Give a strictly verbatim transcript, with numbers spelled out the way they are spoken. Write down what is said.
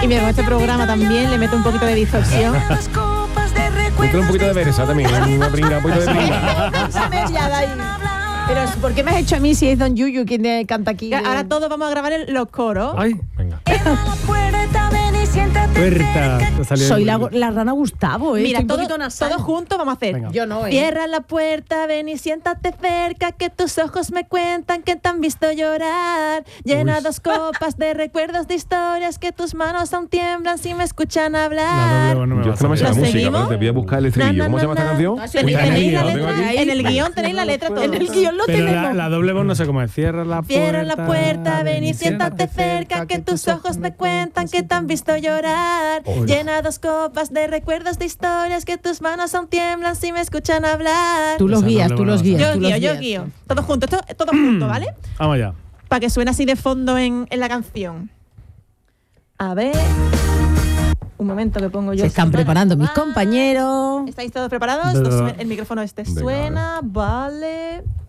Y mira, con este programa también le meto un poquito de distorsión. Meto un poquito de versa también, una brinca, un poquito de brinca. Pero ¿por qué me has hecho a mí si es Don Yuyu quien canta aquí? Ahora todos vamos a grabar el, los coros. Ay, venga. Puerta. Soy la, la rana Gustavo, ¿eh? Mira, Estoy un todo, poquito nasal. todos juntos vamos a hacer. Venga. Yo no, ¿eh? Cierra la puerta, ven y siéntate cerca, que tus ojos me cuentan que te han visto llorar. Llena Uy. dos copas de recuerdos, de historias, que tus manos aún tiemblan si me escuchan La hablar. doble no me Yo va es que no me sé a la ¿Lo música, seguimos? pero te voy a buscar el estribillo. Na, na, ¿Cómo se llama na, esta na. canción? Tenéis, Uy, tenéis la lo tengo letra, aquí. en el guión tenéis la letra todo. En el guión lo Pero la, tenemos. la doble voz no sé cómo es. Cierra la puerta. Cierra la puerta, ven y siéntate cerca, que tus ojos me cuentan que te han visto llorar. Uy. Llena dos copas de recuerdos, de historias, que tus manos aún tiemblan si me escuchan hablar. Tú los Esa guías, doble tú no los la guías. Yo tú guío, los yo guías. guío. Todos juntos, esto, todos juntos, ¿vale? Vamos allá. Para que suene así de fondo en, en la canción. A ver. Un momento que pongo yo. Se están esto para preparando mis grabar. compañeros. ¿Estáis todos preparados? Venga. Esto sue- el micrófono este Venga, suena, vale.